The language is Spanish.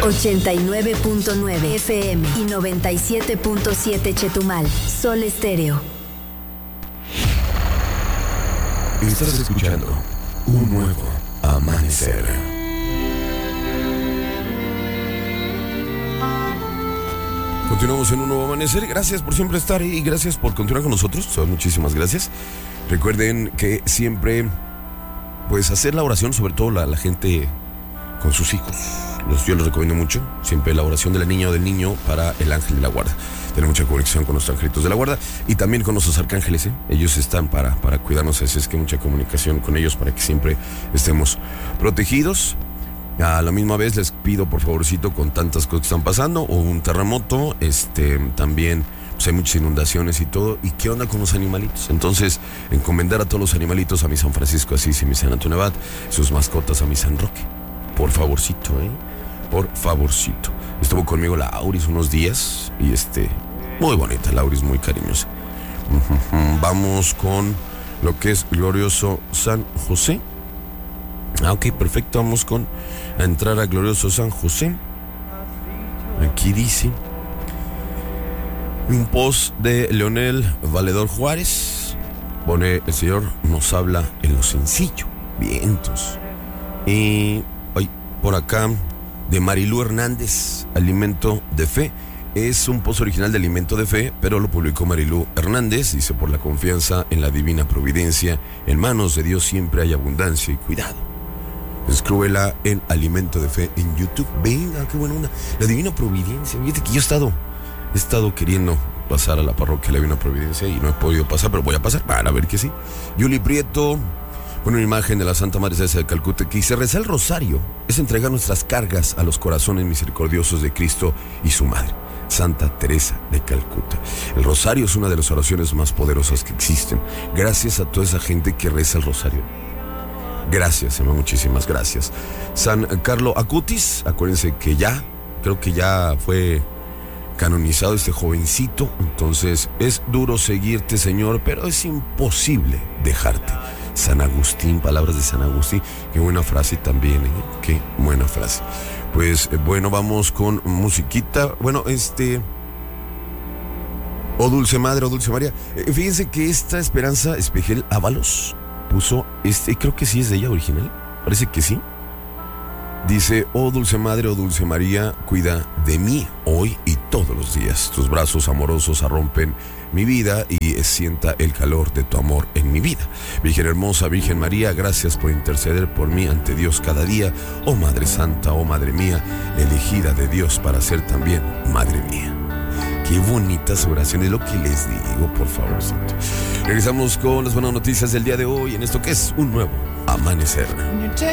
89.9 FM y 97.7 Chetumal. Sol Estéreo. Estás escuchando un nuevo amanecer. Continuamos en un nuevo amanecer. Gracias por siempre estar y gracias por continuar con nosotros. Muchísimas gracias. Recuerden que siempre, pues, hacer la oración, sobre todo la gente con sus hijos. Yo les recomiendo mucho, siempre la oración de la niña o del niño para el ángel de la guarda. Tener mucha conexión con los angelitos de la guarda y también con nuestros arcángeles, ¿eh? Ellos están para cuidarnos, así es que mucha comunicación con ellos para que siempre estemos protegidos. A la misma vez les pido por favorcito, con tantas cosas que están pasando, o un terremoto, también pues hay muchas inundaciones y todo. ¿Y qué onda con los animalitos? Entonces, encomendar a todos los animalitos, a mi San Francisco Asís y mi San Antonio Abad, sus mascotas a mi San Roque. Por favorcito, por favorcito. Estuvo conmigo la Auris unos días y muy bonita, la Auris, muy cariñosa. Vamos con lo que es glorioso San José. Ok, perfecto, vamos a entrar a glorioso San José. Aquí dice un post de Leonel Valedor Juárez. Pone: el Señor nos habla en lo sencillo. Vientos. Y por acá, de Marilú Hernández, Alimento de Fe. Es un post original de Alimento de Fe, pero lo publicó Marilú Hernández. Dice: por la confianza en la divina providencia, en manos de Dios siempre hay abundancia y cuidado. Escríbela en Alimento de Fe en YouTube. Venga, qué buena onda. La divina providencia. Fíjate que yo he estado queriendo pasar a la parroquia de la divina providencia y no he podido pasar, pero voy a pasar para ver que sí. Yuli Prieto pone una imagen de la Santa Madre Teresa de Calcuta que dice: rezar el rosario es entregar nuestras cargas a los corazones misericordiosos de Cristo y su Madre, Santa Teresa de Calcuta. El rosario es una de las oraciones más poderosas que existen. Gracias a toda esa gente que reza el rosario. Gracias, hermano, muchísimas gracias. San Carlo Acutis, acuérdense que creo que ya fue canonizado este jovencito. Entonces, es duro seguirte, Señor, pero es imposible dejarte. San Agustín, palabras de San Agustín. Qué buena frase también, qué buena frase. Pues bueno, vamos con musiquita. Bueno, Oh Dulce Madre, oh Dulce María. Fíjense que esta Esperanza Espejel Ábalos puso creo que sí es de ella original. Parece que sí. Dice: oh Dulce Madre, oh Dulce María, cuida de mí hoy y todos los días. Tus brazos amorosos arrompen mi vida y sienta el calor de tu amor en mi vida. Virgen hermosa, Virgen María, gracias por interceder por mí ante Dios cada día. Oh Madre Santa, oh Madre mía, elegida de Dios para ser también Madre mía. Qué bonitas oraciones, lo que les digo, por favor. Regresamos con las buenas noticias del día de hoy en esto que es un nuevo amanecer.